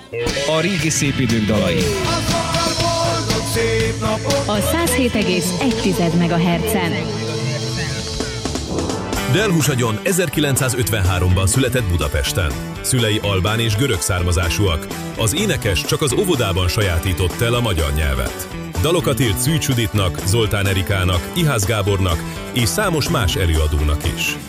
A régi szép idők dalai. A 107,1 MHz-en. Delhus Agyon 1953-ban született Budapesten. Szülei albán és görög származásúak. Az énekes csak az óvodában sajátított el a magyar nyelvet. Dalokat írt Szűcs Juditnak, Zoltán Erikának, Ihász Gábornak és számos más előadónak is.